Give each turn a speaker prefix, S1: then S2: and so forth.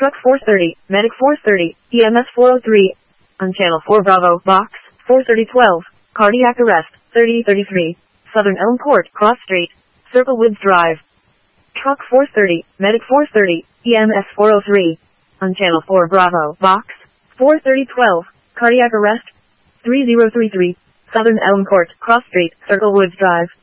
S1: Truck 430, Medic 430, EMS 403. On Channel 4 Bravo, Box 43012, cardiac arrest, 3033. Southern Elm Court, Cross Street, Circle Woods Drive. Truck 430, Medic 430, EMS 403. On Channel 4 Bravo, Box 43012, cardiac arrest, 3033. Southern Elm Court, Cross Street, Circle Woods Drive.